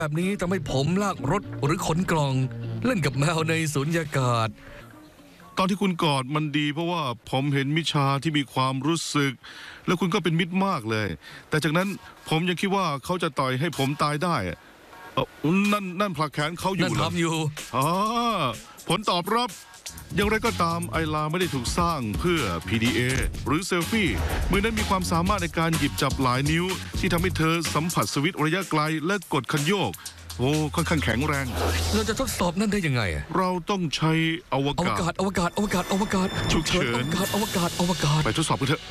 แบบนี้ทำให้ผมลากรถหรือขนกล่องเล่นกับแมวในสุญญากาศตอนที่คุณกอดมันดีเพราะว่าผมเห็นมิชาที่มีความรู้สึกแล้วคุณก็เป็นมิตรมากเลยแต่จากนั้นผมยังคิดว่าเขาจะต่อยให้ผมตายได้นั่นผลักแขนเขาอยู่นั่นทำอยู่ผลตอบรับอย่างไรก็ตามไอลาไม่ได้ถูกสร้างเพื่อ PDA หรือเซลฟี่มือนั้นมีความสามารถในการหยิบจับหลายนิ้วที่ทำให้เธอสัมผัสสวิตช์ระยะไกลและกดคันโยกค่อนข้างแข็งแรงเราจะทดสอบนั่นได้ยังไงเราต้องใช้อวกาศฉุกเฉินอวกาศไปทดสอบกันเถอะ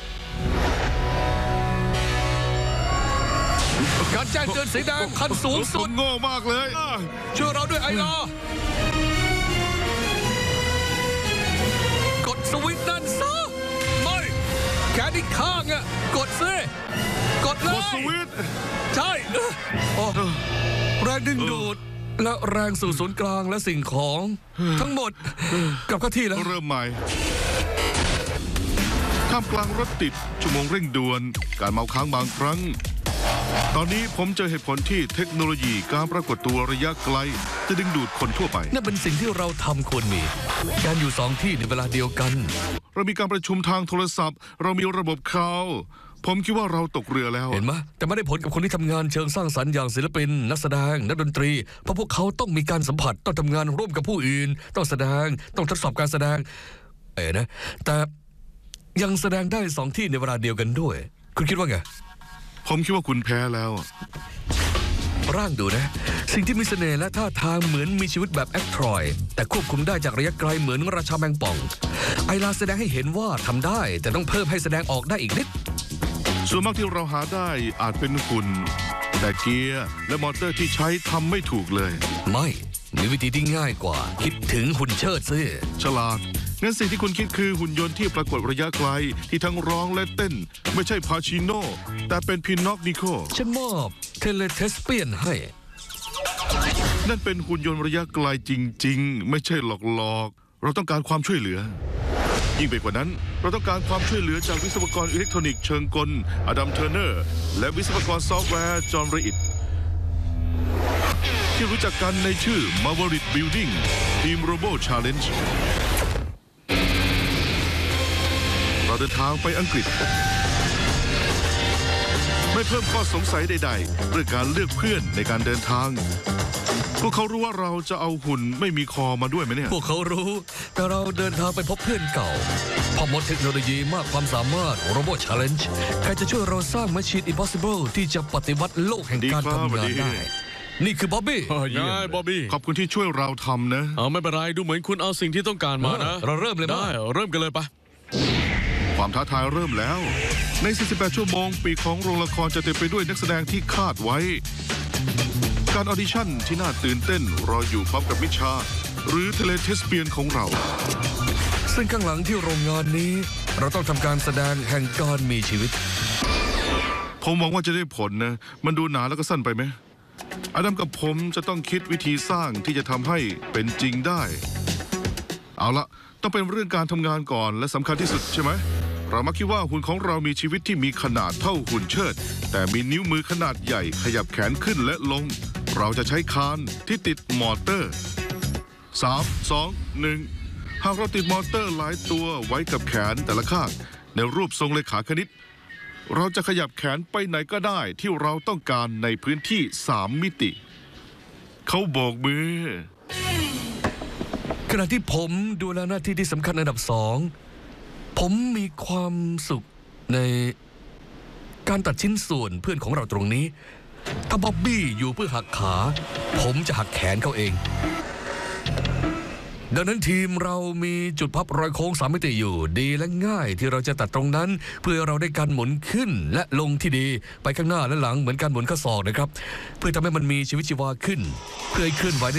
การแจ้งเตือนสีแดงขั้นสูงสุดโง่มากเลยช่วยเราด้วยไอลากดสวิตช์นั่นซะไม่แขนอีกข้างอะกดซิกดเลยกดสวิตช์ใช่แรงดึงดูดและแรงสู่ศูนย์กลางและสิ่งของทั้งหมดกลับเข้าที่แล้วเริ่มใหม่ท่ามกลางรถติดชั่วโมงเร่งด่วนการเมาค้างบางครั้งตอนนี้ผมเจอเหตุผลที่เทคโนโลยีการปรากฏตัวระยะไกลจะดึงดูดคนทั่วไปนั่นเป็นสิ่งที่เราทำควรมีการอยู่สองที่ในเวลาเดียวกันเรามีการประชุมทางโทรศัพท์เรามีระบบข่าวผมคิดว่าเราตกเรือแล้วเห็นไหมแต่ไม่ได้ผลกับคนที่ทำงานเชิงสร้างสรรค์อย่างศิลปินนักแสดงนักดนตรีเพราะพวกเขาต้องมีการสัมผัสต้องทำงานร่วมกับผู้อื่นต้องแสดงต้องทดสอบการแสดงนะแต่ยังแสดงได้สองที่ในเวลาเดียวกันด้วยคุณคิดว่าไงผมคิดว่าคุณแพ้แล้วร่างดูนะสิ่งที่มีเสน่ห์และท่าทางเหมือนมีชีวิตแบบแอคทรอยแต่ควบคุมได้จากระยะไกลเหมือนราชาแมงป่องไอลาแสดงให้เห็นว่าทำได้แต่ต้องเพิ่มให้แสดงออกได้อีกนิดส่วนมากที่เราหาได้อาจเป็นหุ่นแต่เกียร์และมอเตอร์ที่ใช้ทำไม่ถูกเลยไม่มีวิธีที่ง่ายกว่าคิดถึงหุ่นเชิดซิฉลาดงั้นสิ่งที่คุณคิดคือหุ่นยนต์ที่ปรากฏระยะไกลที่ทั้งร้องและเต้นไม่ใช่พาชิโน่แต่เป็นพินอคนิโคฉันมอบเทเลเทสเปียนให้นั่นเป็นหุ่นยนต์ระยะไกลจริงๆไม่ใช่หลอกๆเราต้องการความช่วยเหลือยิ่งไปกว่านั้นเราต้องการความช่วยเหลือจากวิศวกรอิเล็กทรอนิกส์เชิงกลอดัมเทอร์เนอร์และวิศวกรซอฟต์แวร์จอห์นเรอิตที่รู้จักกันในชื่อ Maverick Building Team Robo Challenge เราเดินทางไปอังกฤษไม่เพิ่มข้อสงสัยใดๆเรื่องการเลือกเพื่อนในการเดินทางพวกเขารู้ว่าเราจะเอาหุ่นไม่มีคอมาด้วยไหมเนี่ยพวกเขารู้แต่เราเดินทางไปพบเพื่อนเก่าพอมดเทคโนโลยีมากความสามารถ Robo Challenge ใครจะช่วยเราสร้าง Machine Impossible ที่จะปฏิวัติโลกแห่งการทำงานได้นี่คือบ๊อบบี้บ๊อบบี้ขอบคุณที่ช่วยเราทำนะไม่เป็นไรดูเหมือนคุณเอาสิ่งที่ต้องการมานะเราเริ่มเลยได้เริ่มกันเลยปะความท้าทายเริ่มแล้วใน48ชั่วโมงปีของโรงละครจะเต็มไปด้วยนักแสดงที่คาดไว้การออดิชั่นที่น่าตื่นเต้นรออยู่พร้อมกับมิชาหรือเทเลเทสเปียนของเราซึ่งข้างหลังที่โรงงานนี้เราต้องทำการแสดงแห่งการมีชีวิตผมหวังว่าจะได้ผลนะมันดูหนาแล้วก็สั้นไปไหมอดัมกับผมจะต้องคิดวิธีสร้างที่จะทำให้เป็นจริงได้เอาละต้องเป็นเรื่องการทำงานก่อนและสำคัญที่สุดใช่ไหมเรามักคิดว่าหุ่นของเรามีชีวิตที่มีขนาดเท่าหุ่นเชิดแต่มีนิ้วมือขนาดใหญ่ขยับแขนขึ้นและลงเราจะใช้คานที่ติดมอเตอร์3 2 1หากเราติดมอเตอร์หลายตัวไว้กับแขนแต่ละข้างในรูปทรงเลขาคณิตเราจะขยับแขนไปไหนก็ได้ที่เราต้องการในพื้นที่3 มิติเขาโบกมือขณะที่ผมดูแลหน้าที่ที่สำคัญอันดับ2ผมมีความสุขในการตัดชิ้นส่วนเพื่อนของเราตรงนี้ถ้าบ๊อบบี้อยู่เพื่อหักขาผมจะหักแขนเขาเองดังนั้นทีมเรามีจุดพับรอยโค้ง3 มิติอยู่ดีและง่ายที่เราจะตัดตรงนั้นเพื่อเราได้การหมุนขึ้นและลงที่ดีไปข้างหน้าและหลังเหมือนการหมุนข้อศอกนะครับเพื่อทำให้มันมีชีวิตชีวาขึ้นเพื่อให้เคลื่อนไหวใน